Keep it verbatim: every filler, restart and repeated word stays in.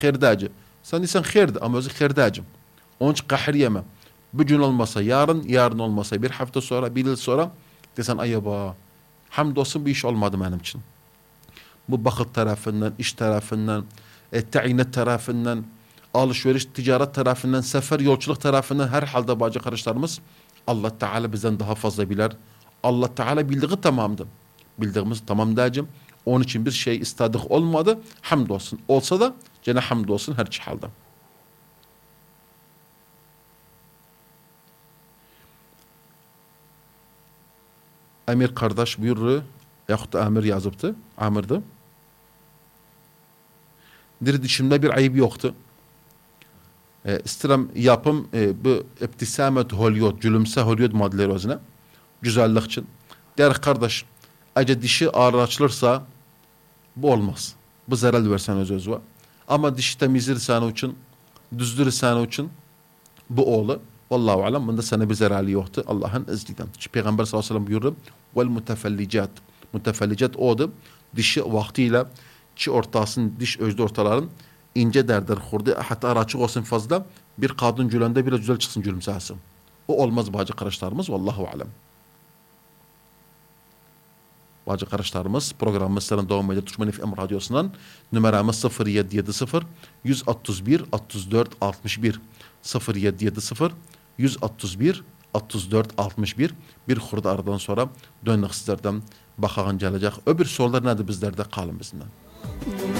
Xerdacı. Sen desen xerdi ama özü xerdacım. Onun için kahır yeme. Bugün olmasa yarın, yarın olmasa bir hafta sonra, bir yıl sonra desen ayaba hamdolsun bir iş olmadı benim için. Bu bakıt tarafından, iş tarafından, e, tayinet tarafından, alışveriş, ticaret tarafından, sefer, yolculuk tarafından her halde bacı kardeşlerimiz Allah Teala bizden daha fazla bilir. Allah Teala bildiği tamamdır. Bildiğimiz tamam diyeceğim. Onun için bir şey istedik olmadı. Hamdolsun. Olsa da gene hamdolsun her iki halde. Emir kardeş buyurdu. Yahut da Amir yazıptı. Amir'di. Bir dişimde bir ayıp yoktu. E, istirem yapım e, bu ibtisamet Hollywood, gülümse Hollywood modelleri özüne. Güzellik için. Der kardeş, acı dişi ağır açılırsa bu olmaz. Bu zarar versen öz özü var. Ama dişi temizlersen için, düzdürürsen için bu oğlu. Vallahu alem bunda sana bir zararı yoktu. Allah'ın izniyle. Çünkü Peygamber sallallahu aleyhi ve sellem buyurdu. Vel mutefellicat. Mutefellicat oğdu. Dişi vaktiyle çi ortasın, diş özde ortaların ince derdir. Hurdu hatta araçık olsun fazla. Bir kadın cülende bile güzel çıksın gülümsesin. O olmaz bacı kardeşlerimiz. Vallahu alem. Bacı kardeşlerimiz programımız senin devam ediyor. Türkmen F M radyosundan numaramız sıfır yedi yedi sıfır yüz otuz bir otuz dört altmış bir sıfır yedi yedi sıfır yüz otuz bir otuz dört altmış bir bir hurda aradan sonra dönük sizlerden bakağın gelecek. Öbür sorular nedir bizlerde kalın bizimle.